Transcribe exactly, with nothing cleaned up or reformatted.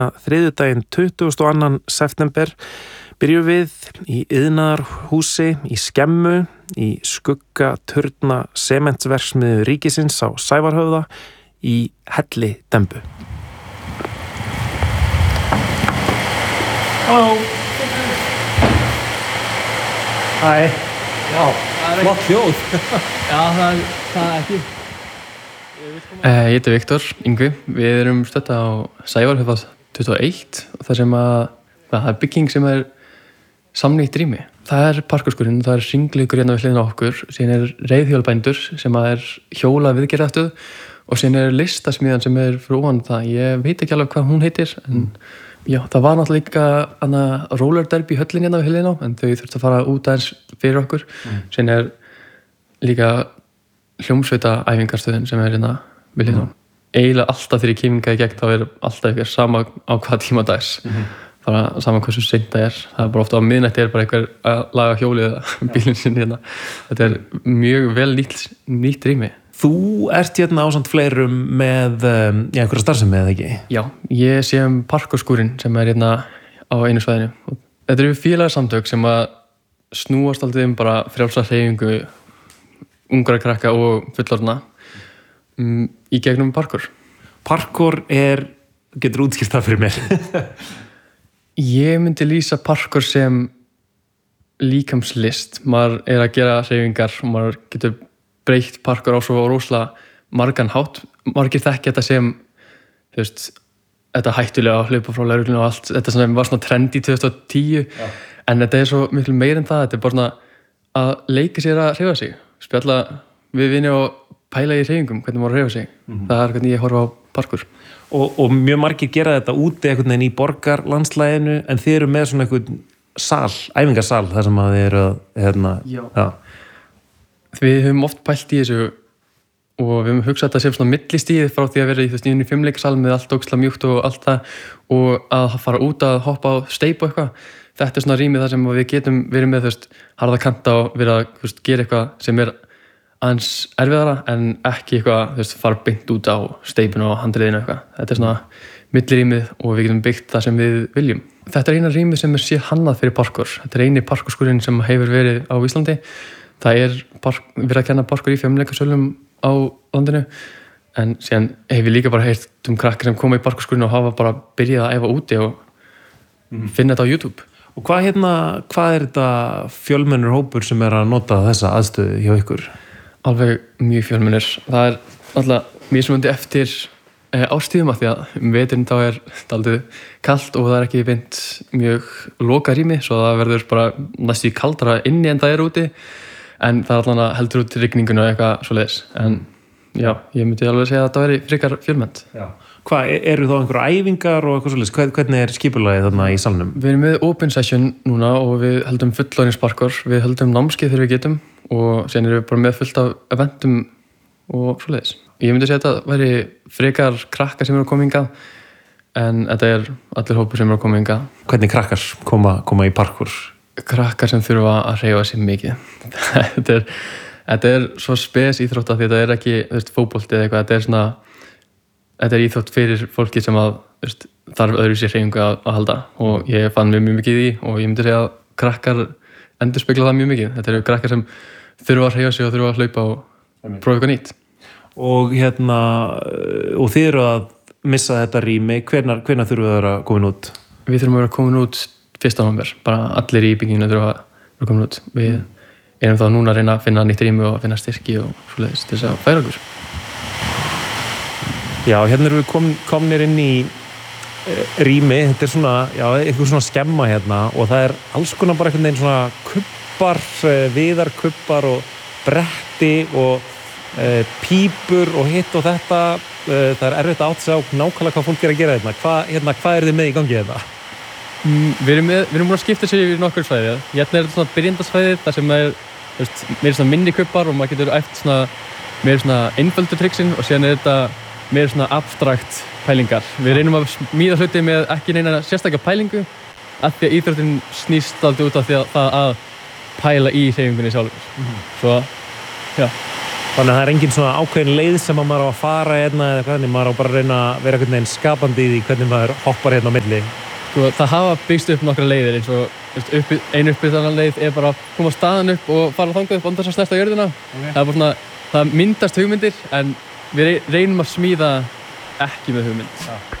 Þriðjudaginn tuttugasta og annan september byrjum við í iðnaðarhúsi í Skemmu í skugga turna sementsverksmiðju ríkisins á Sævarhöfða í Helli Dembu. Halló. Hæ. Já, flott hljóð. Já, það er, það er ekki. Ég heiti Viktor Yngvi. Við erum stödd á Sævarhöfða tuttugu og eitt og það sem að það er bygging sem er samnýtt rými. Það er parkurskurinn, það er hringleikur hérna við hliðina á okkur, síðan er reiðhjólabændur sem að er hjóla viðgerðastöð og síðan er listasmíðan sem er fyrir ofan það. Ég veit ekki alveg hvað hún heitir, en já, það var náttúrulega líka hana roller derby höllin hérna við hliðina á, en þau þurftu að fara út aðeins fyrir okkur. Mm. Síðan er líka hljómsveita æfingarstöðin sem er hérna við hliðina á. Mm. Eiginlega alltaf þegar ég kemur í gegn þá er alltaf eitthvað sama á hvað tíma dags. Mm-hmm. bara saman hversu seint það er. Það er bara ofta á miðnætti er bara einhver að laga hjólið eða bílinn sinni hérna. Þetta er mjög vel nýtt, nýtt rými. Þú ert hérna ásamt fleirum með um, já, einhverja starfsemi eða ekki? Já, ég sé um parkurskúrinn sem er hérna á einu svæðinu. Þetta eru félagasamtök sem að snúast alltaf um bara frjálsa hreyfingu ungra krakka og fullorðna um, í gegnum parkur. Parkur er, getur útskýrt það fyrir mér? Ég myndi lýsa parkur sem líkamslist. Maður er að gera hreyfingar og maður getur breytt parkur á svo rosalega margan hátt. Margir þekkja þetta sem, þú veist, þetta hættulega að hlaupa frá lögreglunni og allt. Þetta sem var svona trend í tvö þúsund og tíu. Já. En þetta er svo miklu meir en það. Þetta er bara svona að leika sér að hreyfa sig. Spjalla við vini og pæla í hreyfingum, hvernig maður hreyfa sig. Mm-hmm. Það er hvernig ég horfa á parkur. Og, og mjög margir gera þetta úti einhvern veginn í borgarlandslæginu, en þið eru með svona einhvern sal, æfingarsal, þar sem að þið eru að, hérna, já. Já. Við höfum oft pælt í þessu og við höfum hugsað þetta sem svona millistíð frá því að vera í þessu nýjum fimmleikasal með allt ógeðslega mjúkt og allt það og að fara út að hoppa á steip og eitthvað. Þetta er svona rýmið þar sem við getum verið með, þú veist, harða kanta og verið að, þú veist, gera eitthvað sem er aðeins erfiðara en ekki eitthvað, þú veist, fara beint út á steipinu og handriðinu eitthvað. Þetta er svona millirýmið og við getum byggt það sem við viljum. Þetta er eina rýmið sem er sér hannað fyrir parkur. Þetta er eini parkurskurinn sem hefur verið á Íslandi. Það er park, verið að kenna parkur í fimmleikasölum á landinu, en síðan hef ég líka bara heyrt um krakkar sem koma í parkurskurinn og hafa bara byrjað að æfa úti og mm. finna þetta á YouTube. Og hvað, hérna, hvað er þetta fjölmennur hópur sem er að nota þessa aðstöðu hjá ykkur? Alveg mjög fjölmennir. Það er alltaf mjög sem undir eftir e, ástíðum af því að um veturinn þá er þetta aldrei kalt og það er ekki beint mjög loka rými, svo það verður bara næstu kaldara inni en það er úti, en það er alltaf heldur út rigninguna eitthvað svoleiðis. En já, ég myndi alveg segja að þetta veri frekar fjölmennt. Já. Hvað, eru þá einhverja æfingar og eitthvað svoleiðis? Hvernig er skipulagið þarna í salnum? Við erum með open session núna og við heldum fullorðinsparkur, við heldum námskeið þegar við getum og sen erum við bara með fullt af eventum og svoleiðis. Ég myndi segja að þetta væri frekar krakkar sem eru að koma hingað, en þetta er allir hópur sem eru að koma hingað. Hvernig krakkar koma, koma í parkur? Krakkar sem þurfa að hreyfa sig mikið. þetta, er, þetta er svo spes íþrótt að þetta er ekki, þú veist, fótbolti eða eitthvað, þetta er svona þetta er íþrótt fyrir fólki sem að, þú veist, þarf öðruvísi hreyfingu að, að halda og ég fann mjög, mjög mikið í og ég myndi segja að krakkar endurspegla það mjög mikið. Þetta eru krakkar sem þurfa að hreyfa sig og þurfa að hlaupa og prófa eitthvað nýtt. Og hérna, og þið eru að missa þetta rými, hvenær, hvenær þurfa það að koma út? Við þurfum að vera komin út fyrsta nóvember, bara allir í bygginginu þurfa að vera komin út. Við erum þá núna að reyna að finna nýtt rými og að finna styrki og svoleiðis til þess að færa okkur. Já, hérna erum við kom, komnir inn í e, rými, þetta er svona, já, eitthvað svona skemma hérna og það er alls konar bara einhvern veginn svona kubbar, e, viðarkubbar og bretti og e, pípur og hitt og þetta. E, það er erfitt að átta sig á nákvæmlega hvað fólk er að gera hérna. Hva, hérna hvað er þið með í gangi hérna? Mm, við erum með, við erum múin að skipta sér yfir nokkur svæði. Hérna er þetta svona byrjandasvæði, þar sem er, þú veist, meira svona minni kubbar og maður getur æft svona meira svona einföldu triksin og síðan er þetta meira svona abstrakt pælingar. Við reynum að smíða hluti með ekki neina sérstaklega pælingu af því að íþróttin snýst aldrei út af því að það að pæla í hreyfingunni sjálfur. Mm-hmm. Svo, já. Þannig að það er engin svona ákveðin leið sem að maður á að fara hérna eða eitthvað, þannig maður á bara að reyna að vera einhvern veginn skapandi í því hvernig maður hoppar hérna á milli. Sko, það hafa byggst upp nokkra leiðir eins og upp, einu uppbyggðarlega leið er bara að koma staðan upp og fara þangað upp án þess að snerta á jörðina. Okay. Það er bara svona, það myndast hugmyndir en við reynum að smíða ekki með hugmynd. Ja.